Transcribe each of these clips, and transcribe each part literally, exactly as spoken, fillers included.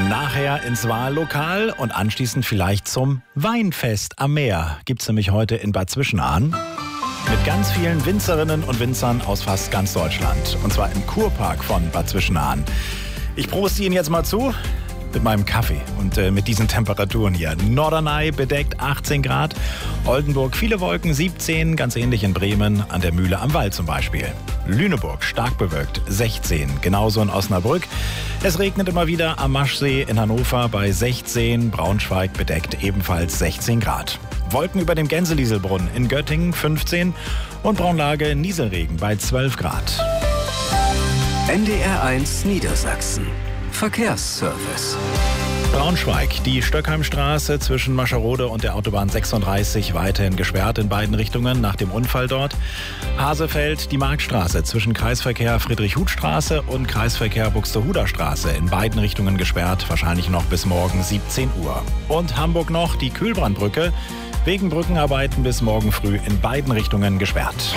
Nachher ins Wahllokal und anschließend vielleicht zum Weinfest am Meer. Gibt's nämlich heute in Bad Zwischenahn. Mit ganz vielen Winzerinnen und Winzern aus fast ganz Deutschland. Und zwar im Kurpark von Bad Zwischenahn. Ich proste Ihnen jetzt mal zu mit meinem Kaffee und äh, mit diesen Temperaturen hier. Norderney bedeckt achtzehn Grad, Oldenburg viele Wolken siebzehn, ganz ähnlich in Bremen, an der Mühle am Wall zum Beispiel. Lüneburg stark bewölkt sechzehn, genauso in Osnabrück. Es regnet immer wieder am Maschsee in Hannover bei sechzehn, Braunschweig bedeckt ebenfalls sechzehn Grad. Wolken über dem Gänselieselbrunnen in Göttingen fünfzehn und Braunlage Nieselregen bei zwölf Grad. N D R eins Niedersachsen. Verkehrsservice. Braunschweig, die Stöckheimstraße zwischen Mascherode und der Autobahn sechsunddreißig weiterhin gesperrt in beiden Richtungen nach dem Unfall dort. Hasefeld, die Marktstraße zwischen Kreisverkehr Friedrich-Huth-Straße und Kreisverkehr Buxtehuder Straße in beiden Richtungen gesperrt, wahrscheinlich noch bis morgen siebzehn Uhr. Und Hamburg noch, die Kühlbrandbrücke, wegen Brückenarbeiten bis morgen früh in beiden Richtungen gesperrt.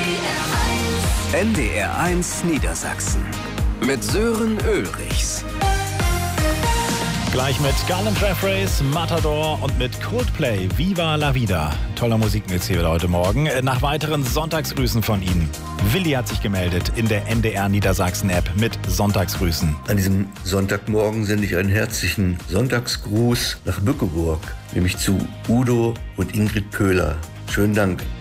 N D R eins Niedersachsen mit Sören Ulrichs. Gleich mit Garland Jeffreys, Matador und mit Coldplay, Viva la Vida. Toller Musikmix hier heute Morgen. Nach weiteren Sonntagsgrüßen von Ihnen. Willi hat sich gemeldet in der N D R Niedersachsen-App mit Sonntagsgrüßen. An diesem Sonntagmorgen sende ich einen herzlichen Sonntagsgruß nach Bückeburg, nämlich zu Udo und Ingrid Köhler. Schönen Dank.